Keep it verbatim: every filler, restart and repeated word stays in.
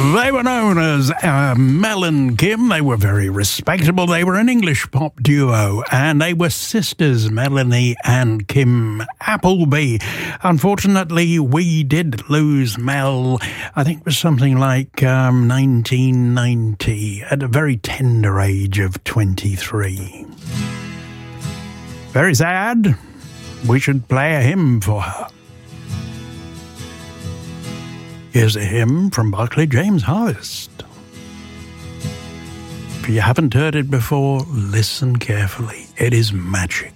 They were known as uh, Mel and Kim. They were very respectable. They were an English pop duo, and they were sisters, Melanie and Kim Appleby. Unfortunately, we did lose Mel, I think it was something like um, nineteen ninety, at a very tender age of twenty-three. Very sad. We should play a hymn for her. Here's a hymn from Barclay James Harvest. If you haven't heard it before, listen carefully. It is magic.